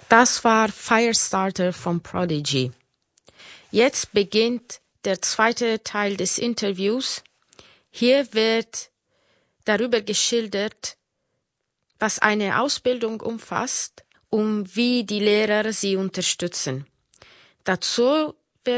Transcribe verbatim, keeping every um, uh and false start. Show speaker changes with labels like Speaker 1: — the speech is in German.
Speaker 1: Das war Firestarter von Prodigy. Jetzt beginnt der zweite Teil des Interviews. Hier wird darüber geschildert, was eine Ausbildung umfasst und wie die Lehrer sie unterstützen. Dazu